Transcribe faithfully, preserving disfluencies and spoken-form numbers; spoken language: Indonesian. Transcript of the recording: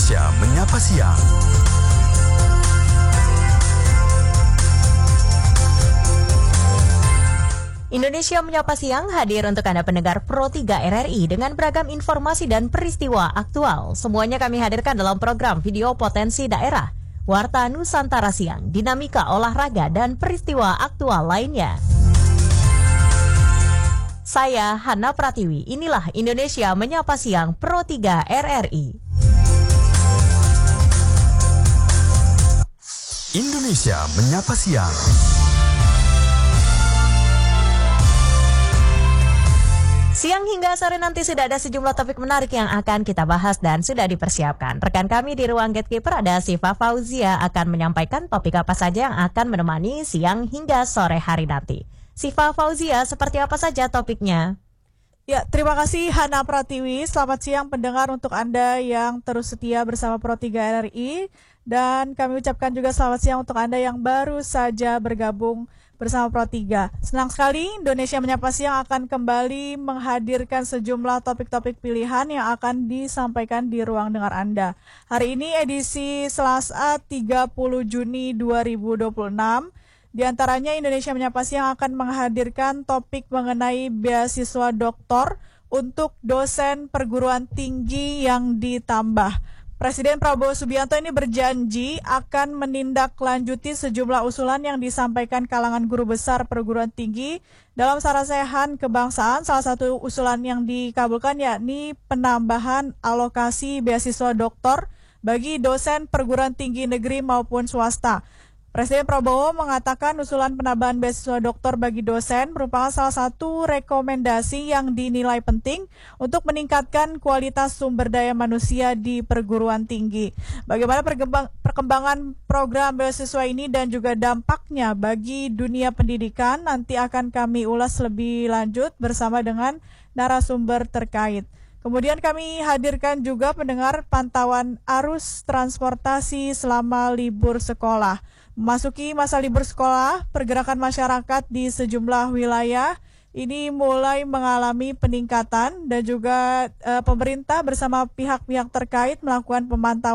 Indonesia Menyapa Siang. Indonesia Menyapa Siang hadir untuk Anda pendengar Pro tiga R R I dengan beragam informasi dan peristiwa aktual. Semuanya kami hadirkan dalam program Video Potensi Daerah, Warta Nusantara Siang, dinamika olahraga dan peristiwa aktual lainnya. Saya Hana Pratiwi, inilah Indonesia Menyapa Siang Pro tiga R R I. Indonesia Menyapa Siang. Siang hingga sore nanti sudah ada sejumlah topik menarik yang akan kita bahas dan sudah dipersiapkan. Rekan kami di ruang Gatekeeper ada Siva Fauzia akan menyampaikan topik apa saja yang akan menemani siang hingga sore hari nanti. Siva Fauzia, seperti apa saja topiknya? Ya, terima kasih Hana Pratiwi. Selamat siang pendengar untuk Anda yang terus setia bersama Pro tiga R R I. Dan kami ucapkan juga selamat siang untuk Anda yang baru saja bergabung bersama Pro tiga. Senang sekali Indonesia Menyapa Siang akan kembali menghadirkan sejumlah topik-topik pilihan yang akan disampaikan di ruang dengar Anda. Hari ini edisi Selasa tiga puluh Juni dua ribu dua puluh enam. Di antaranya Indonesia Menyapa Siang akan menghadirkan topik mengenai beasiswa doktor untuk dosen perguruan tinggi yang ditambah. Presiden Prabowo Subianto ini berjanji akan menindaklanjuti sejumlah usulan yang disampaikan kalangan guru besar perguruan tinggi dalam sarasehan kebangsaan. Salah satu usulan yang dikabulkan yakni penambahan alokasi beasiswa doktor bagi dosen perguruan tinggi negeri maupun swasta. Presiden Prabowo mengatakan usulan penambahan beasiswa doktor bagi dosen merupakan salah satu rekomendasi yang dinilai penting untuk meningkatkan kualitas sumber daya manusia di perguruan tinggi. Bagaimana perkembangan program beasiswa ini dan juga dampaknya bagi dunia pendidikan nanti akan kami ulas lebih lanjut bersama dengan narasumber terkait. Kemudian kami hadirkan juga pendengar pantauan arus transportasi selama libur sekolah. Memasuki masa libur sekolah, pergerakan masyarakat di sejumlah wilayah ini mulai mengalami peningkatan dan juga e, pemerintah bersama pihak-pihak terkait melakukan pemantauan